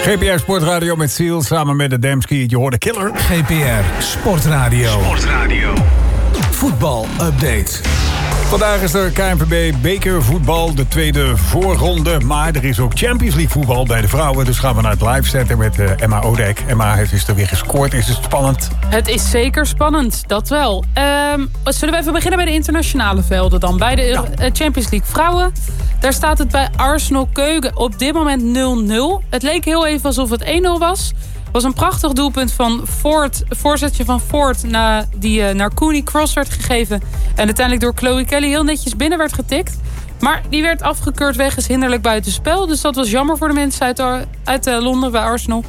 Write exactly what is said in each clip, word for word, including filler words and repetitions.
G P R Sportradio met Seal samen met de Demski. Je hoort de killer. G P R Sportradio. Sportradio. Voetbal update. Vandaag is er K N V B bekervoetbal, de tweede voorronde. Maar er is ook Champions League voetbal bij de vrouwen. Dus gaan we naar het live zetten met uh, Emma Odijk. Emma heeft dus er weer gescoord. Is het spannend? Het is zeker spannend, dat wel. Um, zullen we even beginnen bij de internationale velden dan? Bij de ja. Champions League vrouwen. Daar staat het bij Arsenal Keugen op dit moment nul nul. Het leek heel even alsof het één nul was. Het was een prachtig doelpunt van Ford. Een voorzetje van Ford na, die uh, naar Cooney Cross werd gegeven. En uiteindelijk door Chloe Kelly heel netjes binnen werd getikt. Maar die werd afgekeurd wegens hinderlijk buitenspel. Dus dat was jammer voor de mensen uit, uit uh, Londen bij Arsenal.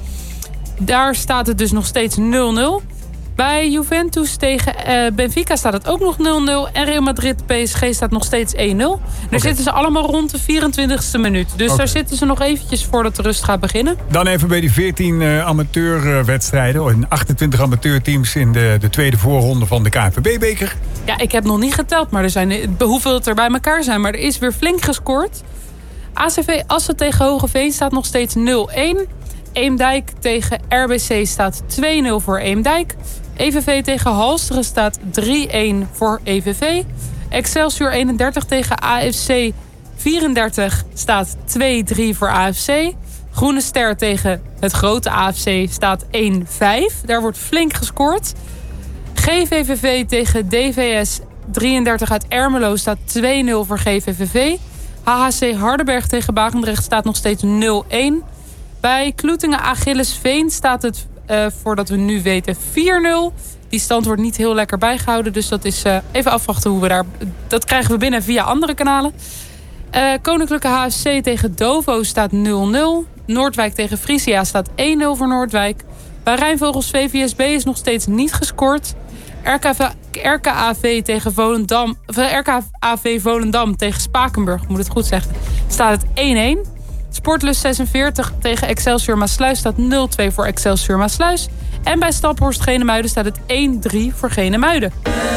Daar staat het dus nog steeds nul nul. Bij Juventus tegen uh, Benfica staat het ook nog nul nul. En Real Madrid P S G staat nog steeds één nul. Daar okay. zitten ze allemaal rond de vierentwintigste minuut. Dus okay. daar zitten ze nog eventjes voordat de rust gaat beginnen. Dan even bij die veertien uh, amateurwedstrijden. En achtentwintig amateurteams in de, de tweede voorronde van de K N V B-beker. Ja, ik heb nog niet geteld, maar er zijn, hoeveel het er bij elkaar zijn. Maar er is weer flink gescoord. A C V Assen tegen Hogeveen staat nog steeds nul één. Eemdijk tegen R B C staat twee nul voor Eemdijk. E V V tegen Halsteren staat drie één voor E V V. Excelsior eenendertig tegen A F C vierendertig staat twee drie voor A F C. Groene Ster tegen het grote A F C staat één vijf. Daar wordt flink gescoord. G V V V tegen D V S drieëndertig uit Ermelo staat twee nul voor G V V V. H H C Hardenberg tegen Barendrecht staat nog steeds nul één. Bij Kloetingen Achillesveen staat het, uh, voordat we nu weten, vier nul. Die stand wordt niet heel lekker bijgehouden. Dus dat is uh, even afwachten hoe we daar... Dat krijgen we binnen via andere kanalen. Uh, Koninklijke H F C tegen Dovo staat nul nul. Noordwijk tegen Frisia staat één nul voor Noordwijk. Bij Rijnvogels V V S B is nog steeds niet gescoord. R K A V tegen Volendam... R K A V Volendam tegen Spakenburg, moet het goed zeggen, staat het één één. Sportlust zesenveertig tegen Excelsior Maasluis staat nul twee voor Excelsior Maasluis. En bij Staphorst Genemuiden staat het één drie voor Genemuiden.